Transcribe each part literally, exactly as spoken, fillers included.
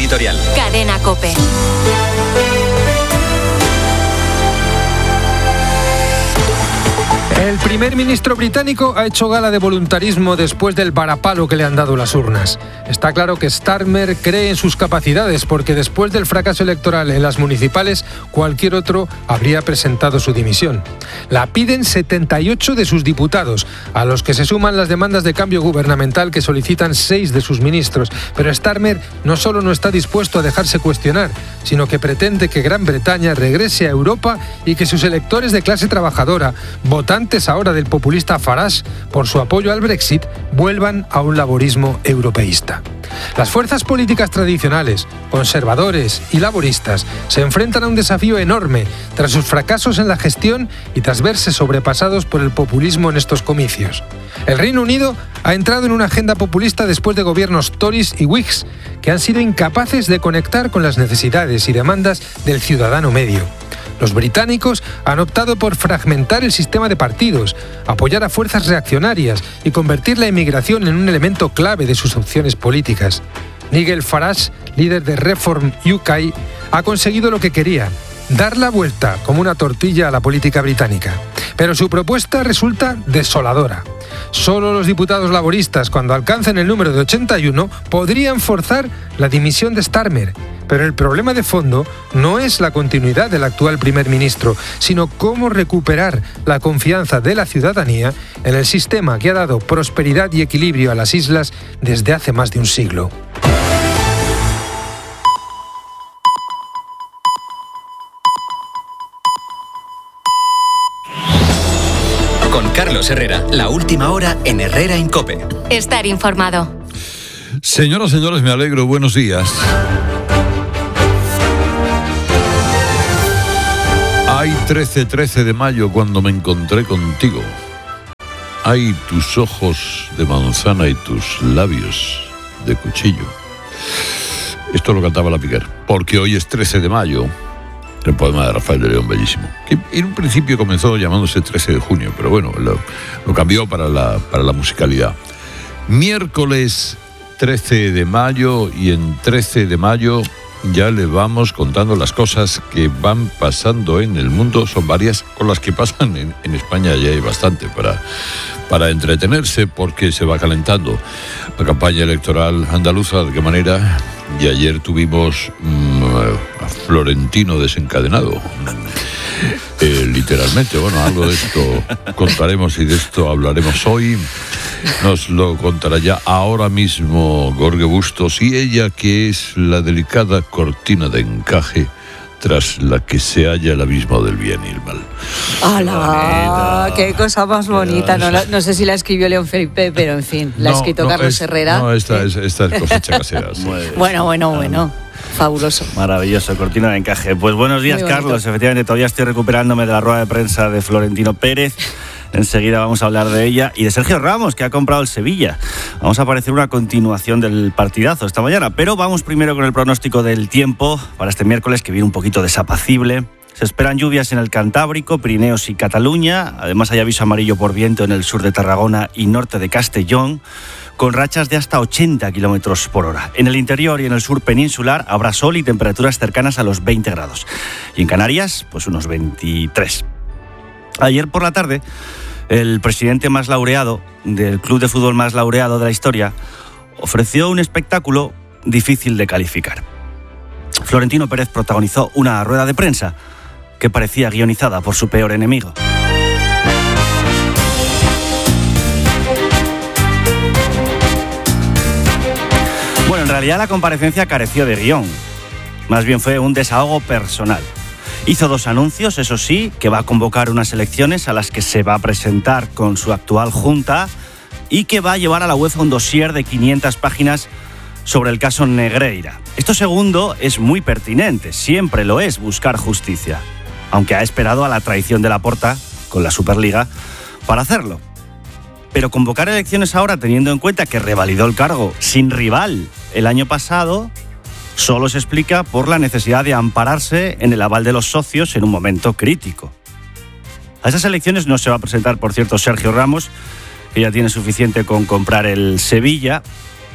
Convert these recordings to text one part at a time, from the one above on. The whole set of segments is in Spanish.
editorial. Cadena COPE. El primer ministro británico ha hecho gala de voluntarismo después del varapalo que le han dado las urnas. Está claro que Starmer cree en sus capacidades porque después del fracaso electoral en las municipales, cualquier otro habría presentado su dimisión. La piden setenta y ocho de sus diputados, a los que se suman las demandas de cambio gubernamental que solicitan seis de sus ministros. Pero Starmer no solo no está dispuesto a dejarse cuestionar, sino que pretende que Gran Bretaña regrese a Europa y que sus electores de clase trabajadora, votantes ahora del populista Farage por su apoyo al Brexit, vuelvan a un laborismo europeísta. Las fuerzas políticas tradicionales, conservadores y laboristas, se enfrentan a un desafío enorme tras sus fracasos en la gestión y tras verse sobrepasados por el populismo en estos comicios. El Reino Unido ha entrado en una agenda populista después de gobiernos Tories y Whigs que han sido incapaces de conectar con las necesidades y demandas del ciudadano medio. Los británicos han optado por fragmentar el sistema de partidos, apoyar a fuerzas reaccionarias y convertir la inmigración en un elemento clave de sus opciones políticas. Nigel Farage, líder de Reform U K, ha conseguido lo que quería: dar la vuelta como una tortilla a la política británica. Pero su propuesta resulta desoladora. Solo los diputados laboristas, cuando alcancen el número de ochenta y uno, podrían forzar la dimisión de Starmer. Pero el problema de fondo no es la continuidad del actual primer ministro, sino cómo recuperar la confianza de la ciudadanía en el sistema que ha dado prosperidad y equilibrio a las islas desde hace más de un siglo. Con Carlos Herrera, la última hora en Herrera en COPE. Estar informado. Señoras, señores, me alegro. Buenos días. Ay, trece, trece de mayo, cuando me encontré contigo. Ay, tus ojos de manzana y tus labios de cuchillo. Esto lo cantaba La Piquer, porque hoy es trece de mayo. El poema de Rafael de León, bellísimo. Que en un principio comenzó llamándose trece de junio, pero bueno, lo, lo cambió para la, para la musicalidad. Miércoles trece de mayo, y en trece de mayo ya le vamos contando las cosas que van pasando en el mundo. Son varias, con las que pasan en, en España ya hay bastante para, para entretenerse, porque se va calentando la campaña electoral andaluza. ¿De qué manera? Y ayer tuvimos mmm, a Florentino desencadenado, eh, literalmente. Bueno, algo de esto contaremos y de esto hablaremos hoy. Nos lo contará ya ahora mismo Gorge Bustos, y ella, que es la delicada cortina de encaje tras la que se halla el abismo del bien y el mal. ¡Hala! ¡Qué cosa más bonita! No, no sé si la escribió León Felipe, pero en fin, la ha no, escrito no, Carlos es, Herrera. No, esta, es, esta es cosecha casera. Sí. Bueno, bueno, bueno. Fabuloso. Maravilloso, cortina de encaje. Pues buenos días, Carlos. Efectivamente, todavía estoy recuperándome de la rueda de prensa de Florentino Pérez. Enseguida vamos a hablar de ella y de Sergio Ramos, que ha comprado el Sevilla. Vamos a aparecer una continuación del partidazo esta mañana, pero vamos primero con el pronóstico del tiempo para este miércoles, que viene un poquito desapacible. Se esperan lluvias en el Cantábrico, Pirineos y Cataluña. Además hay aviso amarillo por viento en el sur de Tarragona y norte de Castellón, con rachas de hasta ochenta kilómetros por hora. En el interior y en el sur peninsular habrá sol y temperaturas cercanas a los veinte grados. Y en Canarias, pues unos veintitrés. Ayer por la tarde, el presidente más laureado del club de fútbol más laureado de la historia ofreció un espectáculo difícil de calificar. Florentino Pérez protagonizó una rueda de prensa que parecía guionizada por su peor enemigo. Bueno, en realidad la comparecencia careció de guión. Más bien fue un desahogo personal. Hizo dos anuncios, eso sí, que va a convocar unas elecciones a las que se va a presentar con su actual junta y que va a llevar a la UEFA un dossier de quinientas páginas sobre el caso Negreira. Esto segundo es muy pertinente, siempre lo es buscar justicia, aunque ha esperado a la traición de Laporta con la Superliga para hacerlo. Pero convocar elecciones ahora, teniendo en cuenta que revalidó el cargo sin rival el año pasado, solo se explica por la necesidad de ampararse en el aval de los socios en un momento crítico. A esas elecciones no se va a presentar, por cierto, Sergio Ramos, que ya tiene suficiente con comprar el Sevilla.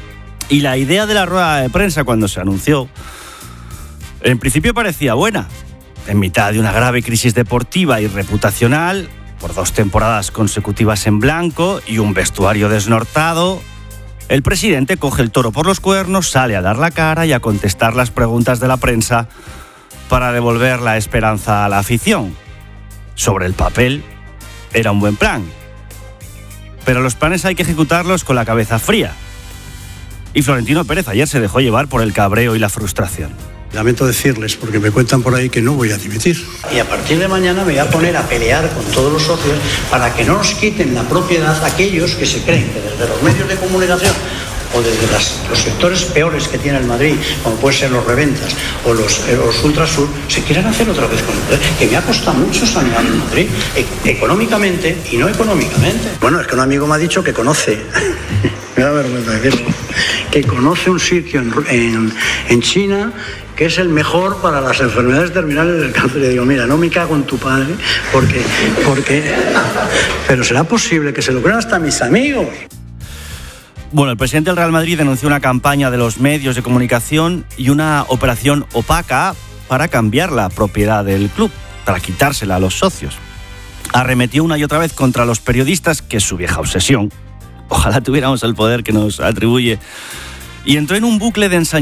Y la idea de la rueda de prensa cuando se anunció, en principio parecía buena. En mitad de una grave crisis deportiva y reputacional, por dos temporadas consecutivas en blanco y un vestuario desnortado, el presidente coge el toro por los cuernos, sale a dar la cara y a contestar las preguntas de la prensa para devolver la esperanza a la afición. Sobre el papel, era un buen plan. Pero los planes hay que ejecutarlos con la cabeza fría. Y Florentino Pérez ayer se dejó llevar por el cabreo y la frustración. Lamento decirles, porque me cuentan por ahí que no voy a dimitir. Y a partir de mañana me voy a poner a pelear con todos los socios para que no nos quiten la propiedad aquellos que se creen que desde los medios de comunicación o desde las, los sectores peores que tiene el Madrid, como pueden ser los reventas o los, eh, los ultrasur, se quieran hacer otra vez con el poder, que me ha costado mucho sanear el Madrid, e- económicamente y no económicamente. Bueno, es que un amigo me ha dicho que conoce, me da vergüenza decirlo, que conoce un sitio en, en, en China que es el mejor para las enfermedades terminales del cáncer. Y digo, mira, no me cago en tu padre, porque, porque, pero será posible que se lo crean hasta mis amigos. Bueno, el presidente del Real Madrid denunció una campaña de los medios de comunicación y una operación opaca para cambiar la propiedad del club, para quitársela a los socios. Arremetió una y otra vez contra los periodistas, que es su vieja obsesión. Ojalá tuviéramos el poder que nos atribuye. Y entró en un bucle de ensañamiento